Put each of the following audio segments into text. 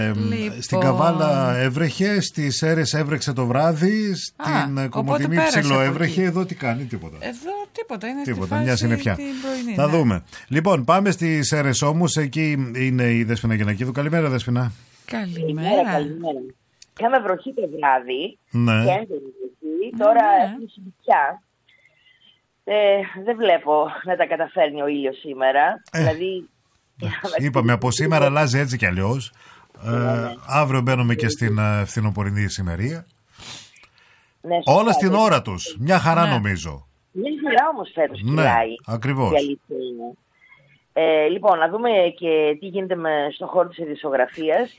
Στην Καβάλα έβρεχε, στις Σέρρες έβρεξε το βράδυ, στην Κομοτηνή ψιλοέβρεχε. Εδώ τι κάνει, τίποτα. Εδώ τίποτα, είναι τίποτα, στη φάση μια συννεφιά. την πρωινή. Θα δούμε. Λοιπόν, πάμε στις Σέρρες όμως, εκεί είναι η Δέσποινα Γιαννακίδου. Καλημέρα, Δέσποινα. Καλημέρα. Είχαμε βροχή το βράδυ, ναι. Και έντονη βροχή, τώρα έχουμε συμπτιά. Δεν βλέπω να τα καταφέρνει ο ήλιος σήμερα. Δηλαδή, είπαμε από σήμερα αλλάζει έτσι κι αλλιώς. Αύριο μπαίνουμε και στην φθινοπορεινή ησημερία. Ναι, όλα στην ώρα τους. Μια χαρά νομίζω. Μια χαρά όμως φέτος κυλάει. Ακριβώς. Λοιπόν, να δούμε και τι γίνεται στον χώρο της ειδησιογραφίας.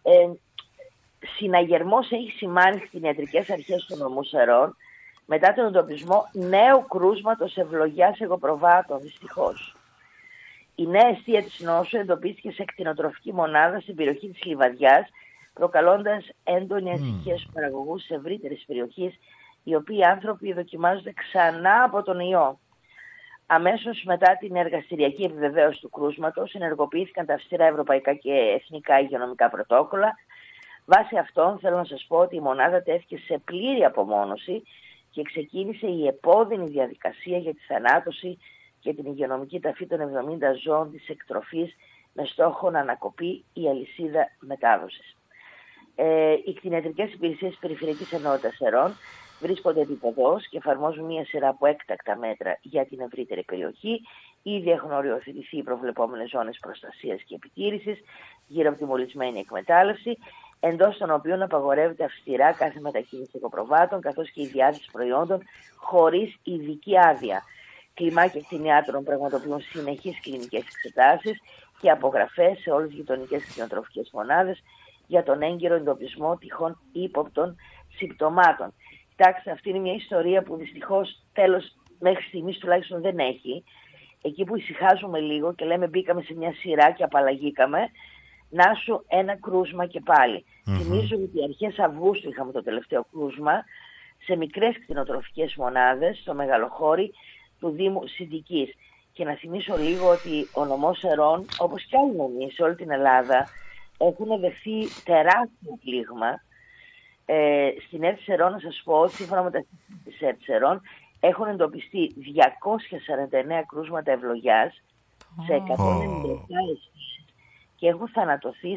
Συναγερμός έχει σημάνει στις κτηνιατρικές αρχές του νομού Σερών μετά τον εντοπισμό νέου κρούσματος ευλογιάς εγωπροβάτων, δυστυχώς. Η νέα αιστεία της νόσου εντοπίστηκε σε κτηνοτροφική μονάδα στην περιοχή της Λιβαδιάς, προκαλώντας έντονη ανησυχία στους παραγωγούς της ευρύτερης περιοχής, οι οποίοι άνθρωποι δοκιμάζονται ξανά από τον ιό. Αμέσως μετά την εργαστηριακή επιβεβαίωση του κρούσματος, ενεργοποιήθηκαν τα αυστηρά ευρωπαϊκά και εθνικά υγειονομικά πρωτόκολλα. Βάσει αυτών, θέλω να σας πω ότι η μονάδα τέθηκε σε πλήρη απομόνωση και ξεκίνησε η επώδυνη διαδικασία για τη θανάτωση και την υγειονομική ταφή των 70 ζώων της εκτροφής με στόχο να ανακοπεί η αλυσίδα μετάδοσης. Οι κτηνιατρικές υπηρεσίες της Περιφερειακής Ενότητας Σερών βρίσκονται επίπεδος και εφαρμόζουν μία σειρά από έκτακτα μέτρα για την ευρύτερη περιοχή. Ήδη έχουν οριοθετηθεί οι προβλεπόμενες ζώνες προστασίας και επιτήρησης γύρω από τη μολυσμένη εκμετάλλευση, εντός των οποίων απαγορεύεται αυστηρά κάθε μετακίνηση οικοπροβάτων καθώς και η διάθεση προϊόντων χωρίς ειδική άδεια. Κλιμάκια κτηνιάτρων πραγματοποιούν συνεχείς κλινικές εξετάσεις και απογραφές σε όλες τις γειτονικές κτηνοτροφικές μονάδες για τον έγκυρο εντοπισμό τυχόν ύποπτων συμπτωμάτων. Κοιτάξτε, αυτή είναι μια ιστορία που δυστυχώς τέλος μέχρι στιγμής τουλάχιστον δεν έχει. Εκεί που ησυχάζουμε λίγο και λέμε μπήκαμε σε μια σειρά και απαλλαγήκαμε, να σου ένα κρούσμα και πάλι. Θυμίζω ότι αρχές Αυγούστου είχαμε το τελευταίο κρούσμα σε μικρές κτηνοτροφικές μονάδες στο μεγαλοχώρι του Δήμου Συντικής. Και να θυμίσω λίγο ότι ο νομός Σερών, όπως και άλλοι νομοί σε όλη την Ελλάδα, έχουν δεχθεί τεράστιο πλήγμα. Στην ΕΡΤ Σερών, να σας πω, σύμφωνα με τα στοιχεία της ΕΡΤ Σερών, έχουν εντοπιστεί 249 κρούσματα ευλογιάς σε 197 αιστείες και έχουν θανατωθεί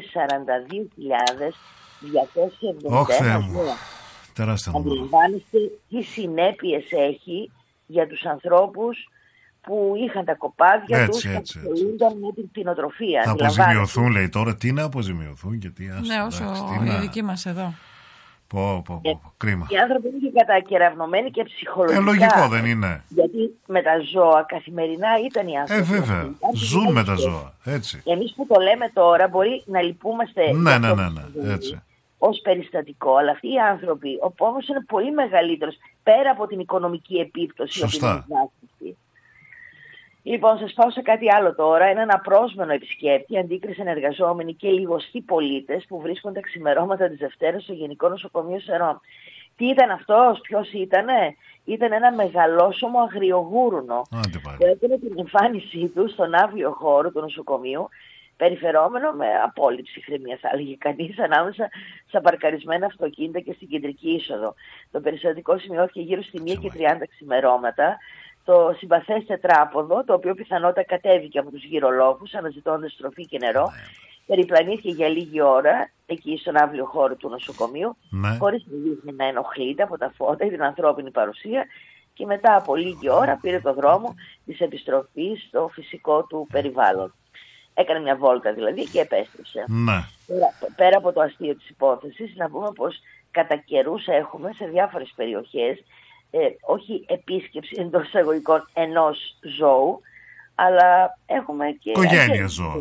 42.271 ζώα. Αντιλαμβάνεστε τι συνέπειες έχει για τους ανθρώπους που είχαν τα κοπάδια τους και ασχολούνταν με την κτηνοτροφία. Θα αποζημιωθούν, λέει τώρα, τι να αποζημιωθούν και τι ναι, όσο οι δικοί μας εδώ. Κρίμα. Οι άνθρωποι είναι και κατακεραυνομένοι και ψυχολογικά. Λογικό δεν είναι. Γιατί με τα ζώα καθημερινά ήταν οι άνθρωποι. Βέβαια. Ζουν με τα ζώα. Έτσι. Εμείς που το λέμε τώρα μπορεί να λυπούμαστε. Ναι. Έτσι. Ως περιστατικό, αλλά αυτοί οι άνθρωποι, ο πόνος είναι πολύ μεγαλύτερος πέρα από την οικονομική επίπτωση. Σωστά. Λοιπόν, σας πάω σε κάτι άλλο τώρα. Έναν απρόσμενο επισκέπτη αντίκρισαν εργαζόμενοι και λιγοστοί πολίτες που βρίσκονται ξημερώματα της Δευτέρας στο Γενικό Νοσοκομείο Σερών. Τι ήταν αυτός, ποιος ήτανε? Ήταν ένα μεγαλόσωμο αγριογούρουνο που έκανε την εμφάνισή του στον αύριο χώρο του νοσοκομείου, περιφερόμενο με απόλυτη ψυχραιμία, θα έλεγε κανείς, ανάμεσα στα παρκαρισμένα αυτοκίνητα και στην κεντρική είσοδο. Το περιστατικό σημειώθηκε γύρω στη 1:30 ξημερώματα. Το συμπαθές τετράποδο, το οποίο πιθανότατα κατέβηκε από τους γυρολόγους αναζητώντας τροφή και νερό, περιπλανήθηκε για λίγη ώρα εκεί στον αύριο χώρο του νοσοκομείου, χωρίς να δείχνει να ενοχλείται από τα φώτα ή την ανθρώπινη παρουσία, και μετά από λίγη ώρα πήρε το δρόμο της επιστροφής στο φυσικό του περιβάλλον. Έκανε μια βόλτα δηλαδή και επέστρεψε. Πέρα από το αστείο της υπόθεσης, να πούμε πως κατά καιρούς έχουμε σε διάφορες περιοχές όχι επίσκεψη εντός εισαγωγικών ενός ζώου, αλλά έχουμε και οικογένεια ζώων.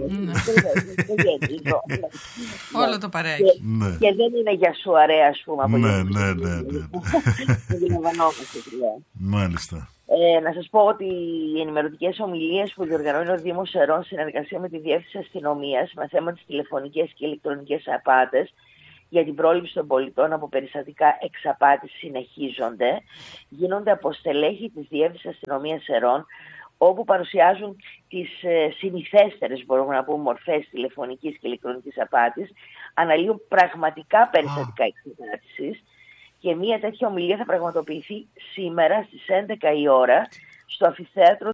Όλο το παρέακι. Και δεν είναι για σουαρέ, ας πούμε. Ναι. Μάλιστα. Να σας πω ότι οι ενημερωτικές ομιλίες που διοργανώνει ο Δήμος Σερών συνεργασία με τη Διεύθυνση Αστυνομίας με θέμα τις τηλεφωνικές και ηλεκτρονικές απάτες για την πρόληψη των πολιτών από περιστατικά εξαπάτης συνεχίζονται. Γίνονται από στελέχη της Διεύθυνσης Αστυνομίας Σερών, όπου παρουσιάζουν τις συνηθέστερες, μπορούμε να πούμε, μορφές τηλεφωνικής και ηλεκτρονικής απάτης, αναλύουν πραγματικά περιστατικά εξυπηρέτησης και μία τέτοια ομιλία θα πραγματοποιηθεί σήμερα στις 11 η ώρα στο Αμφιθέατρο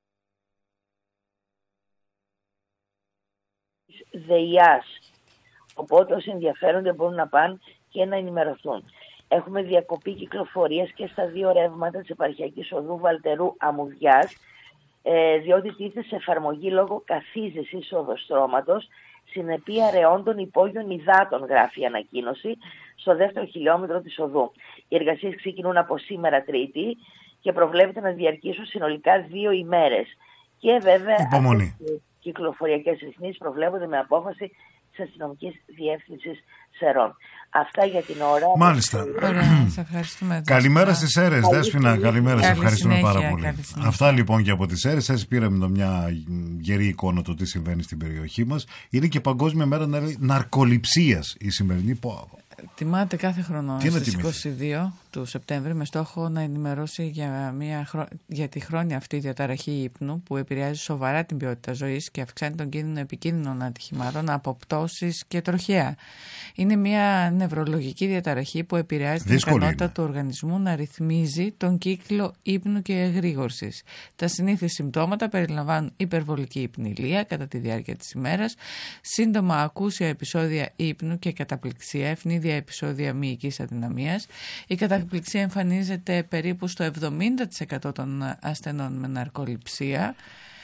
της ΔΕΙΑΣ. Οπότε όσοι ενδιαφέρονται μπορούν να πάνε και να ενημερωθούν. Έχουμε διακοπή κυκλοφορίας και στα 2 ρεύματα της επαρχιακής οδού Βαλτερού Αμμουδιάς, διότι τίθεται σε εφαρμογή λόγω καθίζεσης οδοστρώματος, συνεπία ρεών των υπόγειων υδάτων, γράφει η ανακοίνωση, στο 2ο χιλιόμετρο της οδού. Οι εργασίες ξεκινούν από σήμερα Τρίτη και προβλέπεται να διαρκήσουν συνολικά 2 ημέρες. Και βέβαια οι κυκλοφοριακές ρυθμίσεις προβλέπονται με απόφαση της Αστυνομικής Διεύθυνσης Σερών. Αυτά για την ώρα. Μάλιστα. Καλημέρα στις Σέρρες, Δέσποινα. Καλημέρα, σε ευχαριστούμε πάρα πολύ. Αυτά λοιπόν και από τις Σέρρες. Έτσι πήραμε μια γερή εικόνα το τι συμβαίνει στην περιοχή μας. Είναι και Παγκόσμια Μέρα Ναρκοληψίας η σημερινή. Τιμάται κάθε χρόνο στις 22 του Σεπτέμβρη με στόχο να ενημερώσει για τη χρόνια αυτή διαταραχή ύπνου που επηρεάζει σοβαρά την ποιότητα ζωής και αυξάνει τον κίνδυνο επικίνδυνων ατυχημάτων από πτώσεις και τροχαία. Είναι μια νευρολογική διαταραχή που επηρεάζει την ικανότητα του οργανισμού να ρυθμίζει τον κύκλο ύπνου και εγρήγορσης. Τα συνήθη συμπτώματα περιλαμβάνουν υπερβολική υπνηλία κατά τη διάρκεια της ημέρας, σύντομα ακούσια επεισόδια ύπνου και καταπληξία, ευνίδια επεισόδια μυϊκής αδυναμίας. Η καταπληξία εμφανίζεται περίπου στο 70% των ασθενών με ναρκοληψία.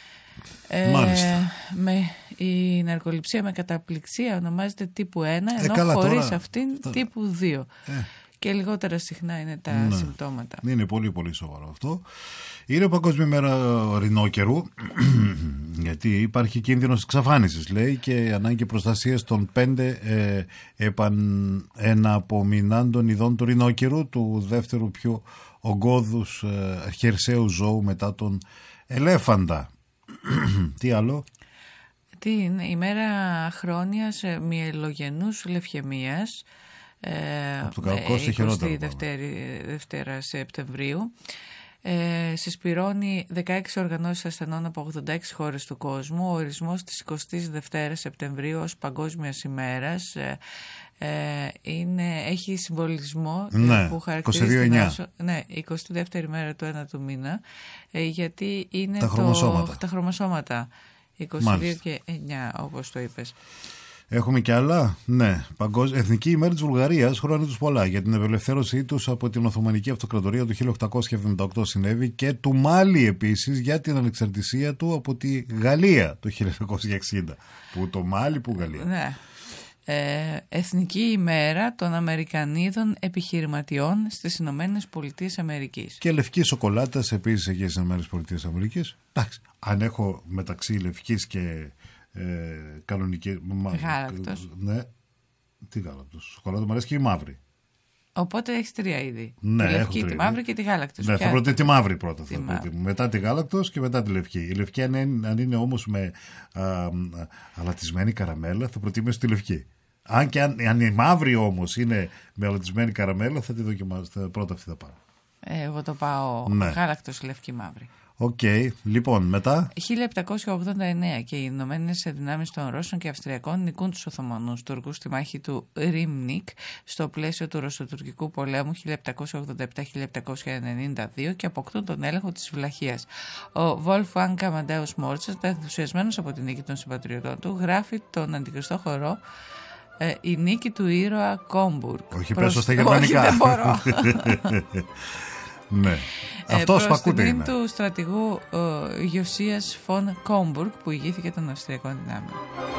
Η ναρκοληψία με καταπληξία ονομάζεται τύπου 1, ενώ χωρίς αυτήν τύπου 2. Και λιγότερα συχνά είναι τα συμπτώματα. Είναι πολύ πολύ σοβαρό αυτό. Είναι Παγκόσμια Μέρα Ρινόκερου, γιατί υπάρχει κίνδυνος εξαφάνισης, λέει, και ανάγκη προστασίας των 5 εναπομεινάντων ειδών του ρινόκερου, του δεύτερου πιο ογκώδους χερσαίου ζώου μετά τον ελέφαντα. Τι άλλο? Τι είναι? Η μέρα χρόνιας μυελογενούς λευχαιμίας, από το κακό στο χειρότερο. Δευτέρα Σεπτεμβρίου. Συσπηρώνει 16 οργανώσεις ασθενών από 86 χώρες του κόσμου. Ο ορισμός της 22 Σεπτεμβρίου ως Παγκόσμιας ημέρας έχει συμβολισμό που χαρακτηρίζει η 22η μέρα του 1ου μήνα, γιατί είναι τα χρωμοσώματα 22 και 9, όπως το είπες. Έχουμε και άλλα. Ναι. Εθνική ημέρα της Βουλγαρίας, χρόνια τους πολλά. Για την απελευθέρωσή τους από την Οθωμανική Αυτοκρατορία του 1878 συνέβη, και του Μάλι επίσης για την ανεξαρτησία του από τη Γαλλία το 1960. Που το Μάλι, που Γαλλία. Ναι. Εθνική ημέρα των Αμερικανίδων επιχειρηματιών στις Ηνωμένες Πολιτείες Αμερικής. Και λευκή σοκολάτας επίσης εκεί στις Ηνωμένες Πολιτείες Αμερικής. Εντάξει, αν έχω μεταξύ λευκής και κανονική. Γάλακτος. Ναι. Τι γάλακτος? Σοκολάτα μου αρέσει και η μαύρη. Οπότε έχεις 3 είδη. Ναι, τη λευκή, τη μαύρη και τη γάλακτος. Ναι, θα προτείνω τη μαύρη πρώτα. Μετά τη γάλακτος και μετά τη λευκή. Η λευκή, αν είναι όμως με αλατισμένη καραμέλα, θα προτιμήσω τη λευκή. Αν η μαύρη όμως είναι με αλατισμένη καραμέλα, θα τη δοκιμάσω. Πρώτα αυτή θα πάω. Εγώ το πάω γάλακτος, λευκή, μαύρη. Οκ, λοιπόν, μετά. 1789 και οι Ηνωμένες Δυνάμεις των Ρώσων και Αυστριακών νικούν τους Οθωμανούς Τούρκους στη μάχη του Ρίμνικ στο πλαίσιο του Ρωσοτουρκικού πολέμου 1787-1792 και αποκτούν τον έλεγχο της Βλαχίας. Ο Wolfgang Amadeus Mozart, ενθουσιασμένος από την νίκη των συμπατριωτών του, γράφει τον αντικριστό χορό «Η νίκη του ήρωα Κόμπουργκ». Όχι, πέσω στα γερμανικά. Όχι, δεν μπορώ. Ναι. Αυτό σπακούται είναι. Του στρατηγού Γιωσίας Φον Κόμπουργκ που ηγήθηκε των Αυστριακών δυνάμεων.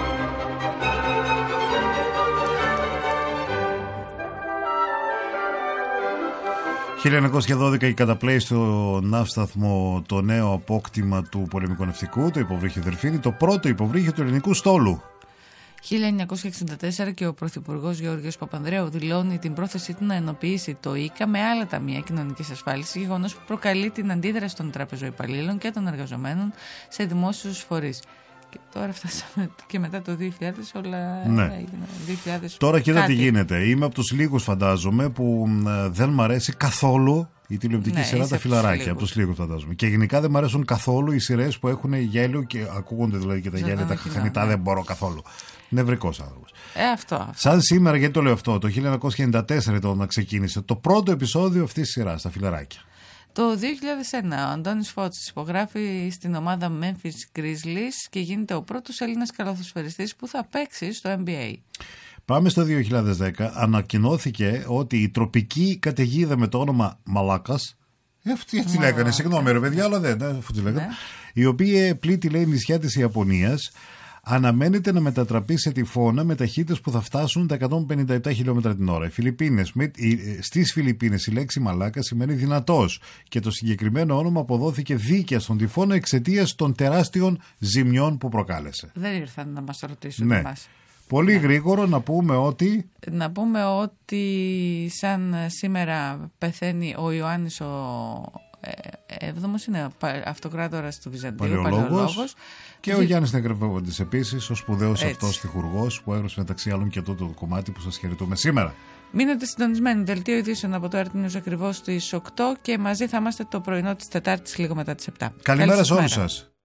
Το 1912 καταπλέει στο ναύσταθμο το νέο απόκτημα του πολεμικού ναυτικού, το υποβρύχιο Δελφίνη, το πρώτο υποβρύχιο του ελληνικού στόλου. 1964 και ο Πρωθυπουργός Γεώργιος Παπανδρέου δηλώνει την πρόθεσή του να ενοποιήσει το ΙΚΑ με άλλα ταμεία κοινωνικής ασφάλισης, γεγονός που προκαλεί την αντίδραση των τραπεζοϊπαλλήλων και των εργαζομένων σε δημόσιους φορείς. Και τώρα φτάσαμε και μετά το 2000 όλα έγιναν. 2000 τώρα κοίτα τι γίνεται. Είμαι από τους λίγους, φαντάζομαι, που δεν μ' αρέσει καθόλου Η τηλεοπτική σειρά Τα Φιλαράκια, από τους λίγους φαντάζομαι. Και γενικά δεν μου αρέσουν καθόλου οι σειρές που έχουν γέλιο και ακούγονται δηλαδή και τα γέλια, τα χανιτά, δεν μπορώ καθόλου. Νευρικός άνθρωπος. Αυτό. Σαν σήμερα, γιατί το λέω αυτό, το 1994 όταν ξεκίνησε το πρώτο επεισόδιο αυτής της σειράς, Τα Φιλαράκια. Το 2001 ο Αντώνης Φώτσης υπογράφει στην ομάδα Memphis Grizzlies και γίνεται ο πρώτος Έλληνας καλαθοσφαιριστής που θα παίξει στο NBA. Πάμε στο 2010. Ανακοινώθηκε ότι η τροπική καταιγίδα με το όνομα Μαλάκας, έτσι λέγανε, συγγνώμη ρε παιδιά, αλλά δεν, αφού τη λέγανε, η οποία πλήττει, λέει, νησιά της Ιαπωνίας, αναμένεται να μετατραπεί σε τυφώνα με ταχύτητες που θα φτάσουν τα 157 χιλιόμετρα την ώρα. Στις Φιλιππίνες η λέξη μαλάκα σημαίνει δυνατός και το συγκεκριμένο όνομα αποδόθηκε δίκαια στον τυφώνα εξαιτίας των τεράστιων ζημιών που προκάλεσε. Δεν ήρθαν να μας ρωτήσουν ναι. εμάς. Πολύ γρήγορο να πούμε ότι... Να πούμε ότι σαν σήμερα πεθαίνει ο Ιωάννης ο 7ος, είναι αυτοκράτορας του Βυζαντίου, παλαιολόγος. Και ο Γιάννης Νεκρεβόντης επίσης, ο σπουδαίος αυτός στιχουργός που έγραψε μεταξύ άλλων και το κομμάτι που σας χαιρετούμε σήμερα. Μείνετε συντονισμένοι, δελτίο ειδήσεων από το RT News ακριβώς στις 8 και μαζί θα είμαστε το πρωινό της Τετάρτης λίγο μετά τις 7. Καλημέρα σε όλους σας.